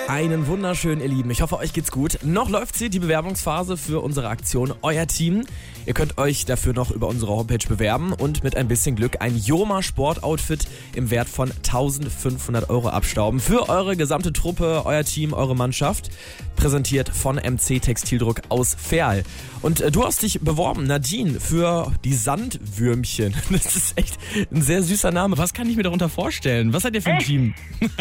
Einen wunderschönen, ihr Lieben. Ich hoffe, euch geht's gut. Noch läuft die Bewerbungsphase für unsere Aktion Euer Team. Ihr könnt euch dafür noch über unsere Homepage bewerben und mit ein bisschen Glück ein Joma Sportoutfit im Wert von 1.500 € abstauben. Für eure gesamte Truppe, euer Team, eure Mannschaft. Präsentiert von MC Textildruck aus Verl. Und du hast dich beworben, Nadine, für die Sandwürmchen. Das ist echt ein sehr süßer Name. Was kann ich mir darunter vorstellen? Was seid ihr für ein Team?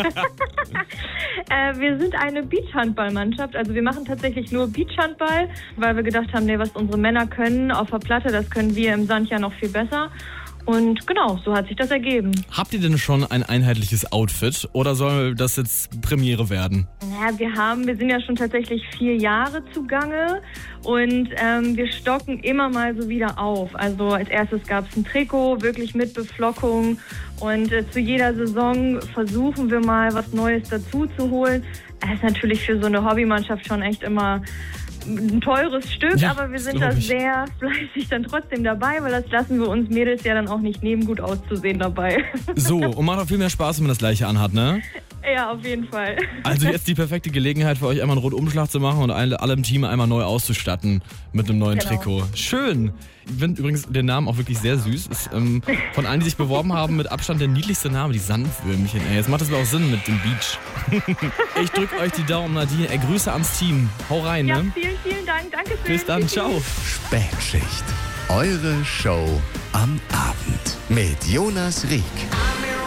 Wir sind eine Beachhandballmannschaft. Also wir machen tatsächlich nur Beachhandball, weil wir gedacht haben, was unsere Männer können auf der Platte, das können wir im Sand ja noch viel besser. Und genau, so hat sich das ergeben. Habt ihr denn schon ein einheitliches Outfit oder soll das jetzt Premiere werden? Ja, wir sind ja schon tatsächlich 4 Jahre zugange und wir stocken immer mal so wieder auf. Also als erstes gab es ein Trikot, wirklich mit Beflockung und zu jeder Saison versuchen wir mal was Neues dazu zu holen. Das ist natürlich für so eine Hobbymannschaft schon echt immer ein teures Stück, ja, aber wir sind da sehr fleißig dann trotzdem dabei, weil das lassen wir uns Mädels ja dann auch nicht nehmen, gut auszusehen dabei. So, und macht auch viel mehr Spaß, wenn man das Gleiche anhat, ne? Ja, auf jeden Fall. Also jetzt die perfekte Gelegenheit für euch, einmal einen Rundumschlag zu machen und alle im Team einmal neu auszustatten mit einem neuen Trikot. Schön! Ich finde übrigens den Namen auch wirklich sehr süß. Ist von allen, die sich beworben haben, mit Abstand der niedlichste Name, die Sandwürmchen. Ey, jetzt macht das auch Sinn mit dem Beach. Ich drücke euch die Daumen, Nadine. Grüße ans Team. Hau rein, ja, ne? Vielen, vielen Dank. Dankeschön. Bis dann, ciao. Spätschicht. Eure Show am Abend mit Jonas Rieck.